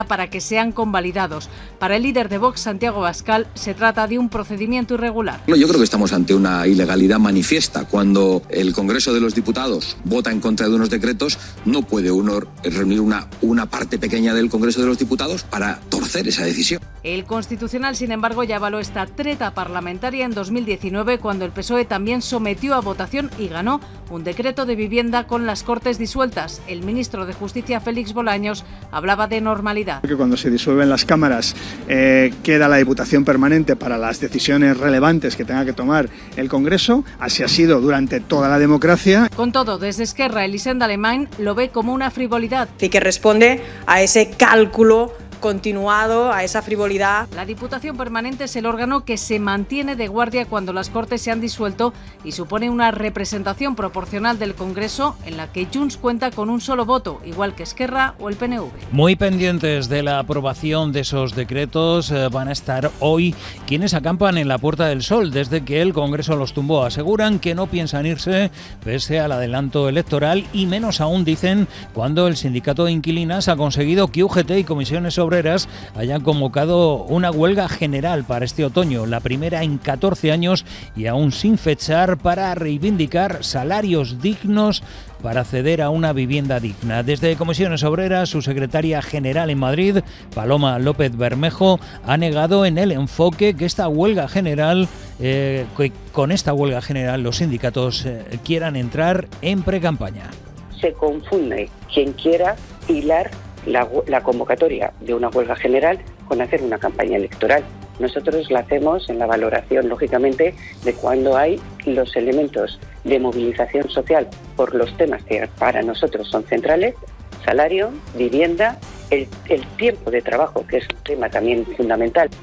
para que sean convalidados. Para el líder de Vox, Santiago Abascal, se trata de un procedimiento irregular. Yo creo que estamos ante una ilegalidad manifiesta. Cuando el Congreso de los Diputados vota en contra de unos decretos, no puede uno reunir una parte pequeña del Congreso de los Diputados para torcer esa decisión. El Constitucional, sin embargo, ya avaló esta treta parlamentaria en 2019, cuando el PSOE también sometió a votación y ganó un decreto de vivienda con las Cortes disueltas. El ministro de Justicia, Félix Bolaños, hablaba de normalidad. Que cuando se disuelven las cámaras queda la Diputación permanente para las decisiones relevantes que tenga que tomar el Congreso. Así ha sido durante toda la democracia. Con todo, desde Esquerra, Elisenda Alemany lo ve como una frivolidad. Y que responde a ese cálculo continuado, a esa frivolidad. La Diputación Permanente es el órgano que se mantiene de guardia cuando las Cortes se han disuelto y supone una representación proporcional del Congreso en la que Junts cuenta con un solo voto, igual que Esquerra o el PNV. Muy pendientes de la aprobación de esos decretos van a estar hoy quienes acampan en la Puerta del Sol desde que el Congreso los tumbó. Aseguran que no piensan irse pese al adelanto electoral y menos aún, dicen, cuando el sindicato de inquilinas ha conseguido que UGT y comisiones obreras hayan convocado una huelga general para este otoño, la primera en 14 años y aún sin fechar, para reivindicar salarios dignos para acceder a una vivienda digna. Desde Comisiones Obreras, su secretaria general en Madrid, Paloma López Bermejo, ha negado en el enfoque que esta huelga general, que con esta huelga general los sindicatos quieran entrar en precampaña. Se confunde quien quiera hilar la convocatoria de una huelga general con hacer una campaña electoral. Nosotros la hacemos en la valoración, lógicamente, de cuando hay los elementos de movilización social por los temas que para nosotros son centrales: salario, vivienda, el tiempo de trabajo, que es un tema también fundamental.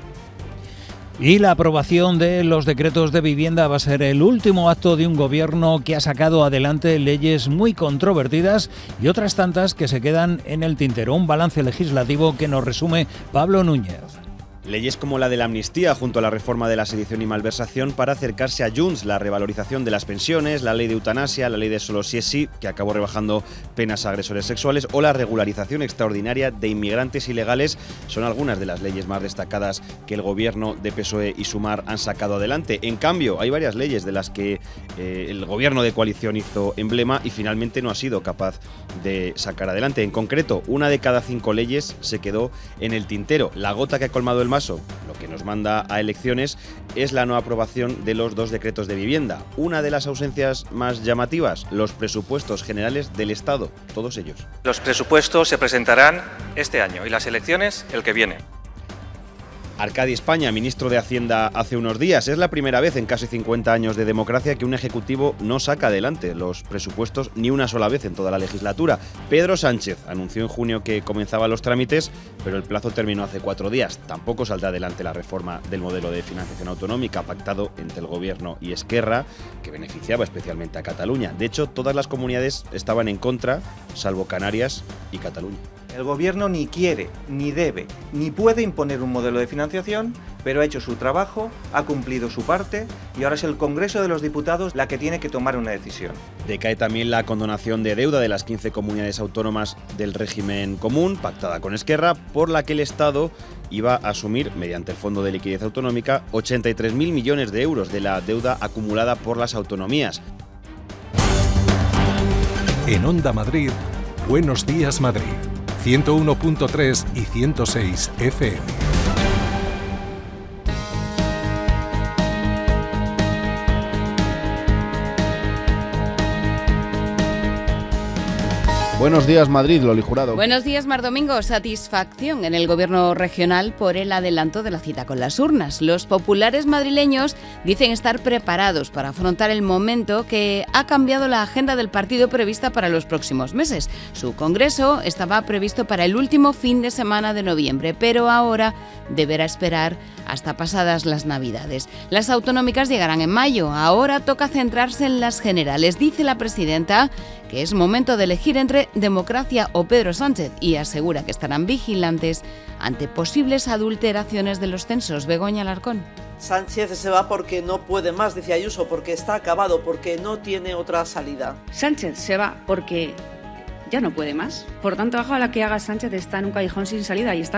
Y la aprobación de los decretos de vivienda va a ser el último acto de un gobierno que ha sacado adelante leyes muy controvertidas y otras tantas que se quedan en el tintero. Un balance legislativo que nos resume Pablo Núñez. Leyes como la de la amnistía junto a la reforma de la sedición y malversación para acercarse a Junts, la revalorización de las pensiones, la ley de eutanasia, la ley de solo sí es sí, que acabó rebajando penas a agresores sexuales, o la regularización extraordinaria de inmigrantes ilegales son algunas de las leyes más destacadas que el gobierno de PSOE y Sumar han sacado adelante. En cambio, hay varias leyes de las que el gobierno de coalición hizo emblema y finalmente no ha sido capaz de sacar adelante. En concreto, 1 de cada 5 leyes se quedó en el tintero. La gota que ha colmado el vaso, lo que nos manda a elecciones, es la no aprobación de los 2 decretos de vivienda. Una de las ausencias más llamativas, los presupuestos generales del Estado, todos ellos. Los presupuestos se presentarán este año y las elecciones el que viene. Arcadi España, ministro de Hacienda hace unos días. Es la primera vez en casi 50 años de democracia que un ejecutivo no saca adelante los presupuestos ni una sola vez en toda la legislatura. Pedro Sánchez anunció en junio que comenzaban los trámites, pero el plazo terminó hace 4 días. Tampoco saldrá adelante la reforma del modelo de financiación autonómica pactado entre el Gobierno y Esquerra, que beneficiaba especialmente a Cataluña. De hecho, todas las comunidades estaban en contra, salvo Canarias y Cataluña. El Gobierno ni quiere, ni debe, ni puede imponer un modelo de financiación, pero ha hecho su trabajo, ha cumplido su parte y ahora es el Congreso de los Diputados la que tiene que tomar una decisión. Decae también la condonación de deuda de las 15 comunidades autónomas del régimen común, pactada con Esquerra, por la que el Estado iba a asumir, mediante el Fondo de Liquidez Autonómica, 83.000 millones de euros de la deuda acumulada por las autonomías. En Onda Madrid, Buenos Días Madrid. 101.3 y 106 FM. Buenos días, Madrid, Loli Jurado. Buenos días, Mar Domingo. Satisfacción en el gobierno regional por el adelanto de la cita con las urnas. Los populares madrileños dicen estar preparados para afrontar el momento que ha cambiado la agenda del partido prevista para los próximos meses. Su congreso estaba previsto para el último fin de semana de noviembre, pero ahora deberá esperar hasta pasadas las Navidades. Las autonómicas llegarán en mayo. Ahora toca centrarse en las generales. Dice la presidenta que es momento de elegir entre democracia o Pedro Sánchez y asegura que estarán vigilantes ante posibles adulteraciones de los censos. Begoña Alarcón. Sánchez se va porque no puede más, dice Ayuso, porque está acabado, porque no tiene otra salida. Sánchez se va porque ya no puede más. Por tanto, haga la que haga, Sánchez está en un callejón sin salida y está